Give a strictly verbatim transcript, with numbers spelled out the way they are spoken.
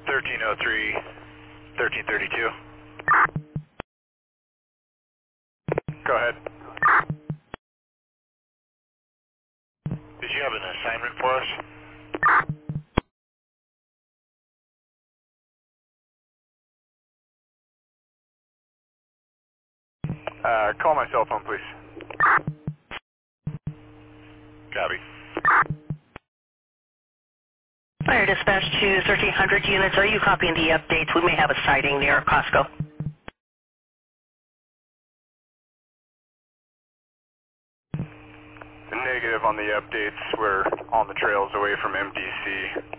thirteen oh three, thirteen thirty-two. Go ahead. Did you have an assignment for us? Uh, call my cell phone, please. Copy. Fire dispatch to thirteen hundred units. Are you copying the updates? We may have a sighting near Costco. Negative on the updates. We're on the trails away from M D C.